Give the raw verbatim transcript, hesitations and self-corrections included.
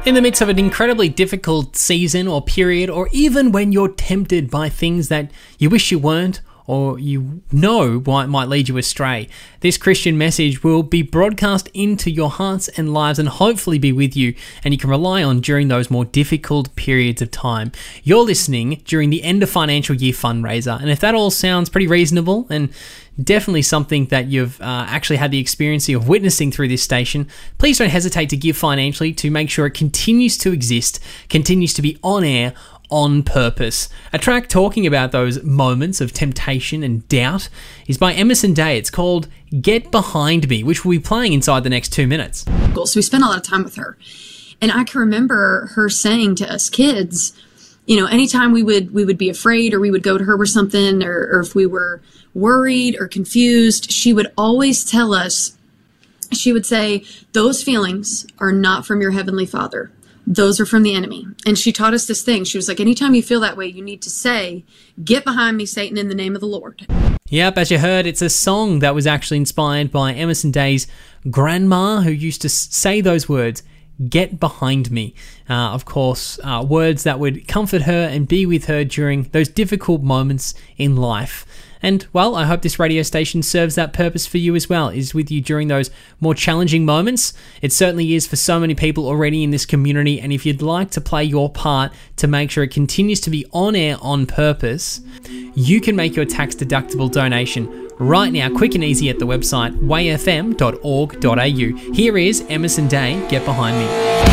In the midst of an incredibly difficult season or period, or even when you're tempted by things that you wish you weren't, or you know might, might lead you astray, this Christian message will be broadcast into your hearts and lives and hopefully be with you, and you can rely on during those more difficult periods of time. You're listening during the end of financial year fundraiser, and if that all sounds pretty reasonable and definitely something that you've uh, actually had the experience of witnessing through this station, please don't hesitate to give financially to make sure it continues to exist, continues to be on air, on purpose. A track talking about those moments of temptation and doubt is by Emerson Day. It's called Get Behind Me, which we'll be playing inside the next two minutes. So we spent a lot of time with her. And I can remember her saying to us kids, you know, anytime we would we would be afraid or we would go to her with something, or, or if we were worried or confused, she would always tell us, she would say, those feelings are not from your Heavenly Father. Those are from the enemy. And she taught us this thing. She was like, anytime you feel that way, you need to say, get behind me, Satan, in the name of the Lord. Yep, as you heard, it's a song that was actually inspired by Emerson Day's grandma, who used to say those words, get behind me. Uh, of course, uh, words that would comfort her and be with her during those difficult moments in life. And, well, I hope this radio station serves that purpose for you as well, is with you during those more challenging moments. It certainly is for so many people already in this community, and if you'd like to play your part to make sure it continues to be on air on purpose, you can make your tax-deductible donation right now, quick and easy, at the website way f m dot org dot a u. Here is Emerson Day, Get Behind Me.